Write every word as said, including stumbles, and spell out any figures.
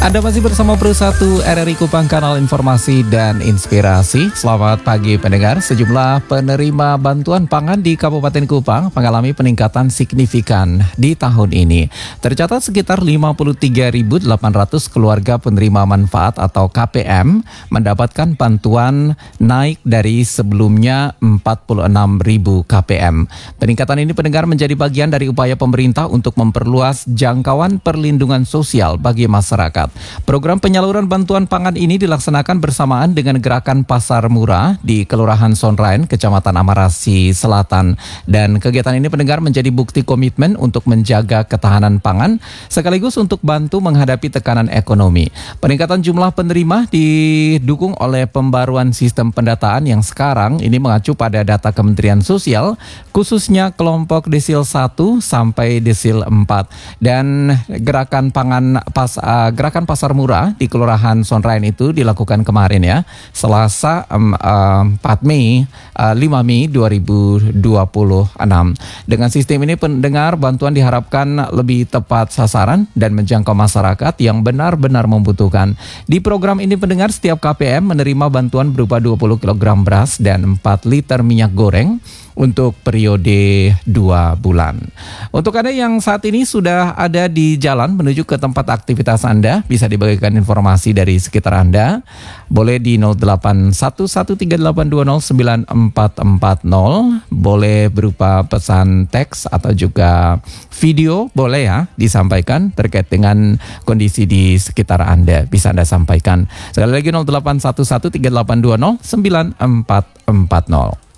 Anda masih bersama Pro satu R R I Kupang, kanal informasi dan inspirasi. Selamat pagi pendengar. Sejumlah penerima bantuan pangan di Kabupaten Kupang mengalami peningkatan signifikan di tahun ini. Tercatat sekitar lima puluh tiga ribu delapan ratus keluarga penerima manfaat atau K P M mendapatkan bantuan, naik dari sebelumnya empat puluh enam ribu K P M. Peningkatan ini pendengar menjadi bagian dari upaya pemerintah untuk memperluas jangkauan perlindungan sosial bagi masyarakat. Program penyaluran bantuan pangan ini dilaksanakan bersamaan dengan gerakan Pasar Murah di Kelurahan Sonrain, Kecamatan Amarasi Selatan. Dan kegiatan ini pendengar menjadi bukti komitmen untuk menjaga ketahanan pangan sekaligus untuk bantu menghadapi tekanan ekonomi. Peningkatan jumlah penerima didukung oleh pembaruan sistem pendataan yang sekarang ini mengacu pada data Kementerian Sosial, khususnya kelompok desil satu sampai desil empat. Dan gerakan pangan pas uh, gerakan Pasar Murah di Kelurahan Sonrain itu dilakukan kemarin ya, Selasa um, uh, empat Mei, uh, lima Mei dua ribu dua puluh enam. Dengan sistem ini pendengar, bantuan diharapkan lebih tepat sasaran dan menjangkau masyarakat yang benar-benar membutuhkan. Di program ini pendengar, setiap K P M menerima bantuan berupa dua puluh kilogram beras dan empat liter minyak goreng untuk periode dua bulan. Untuk Anda yang saat ini sudah ada di jalan menuju ke tempat aktivitas Anda, bisa dibagikan informasi dari sekitar Anda. Boleh di nol delapan satu satu tiga delapan dua nol sembilan empat empat nol. Boleh berupa pesan teks atau juga video, boleh ya disampaikan terkait dengan kondisi di sekitar Anda. Bisa Anda sampaikan. Sekali lagi nol delapan satu satu tiga delapan dua nol sembilan empat empat nol.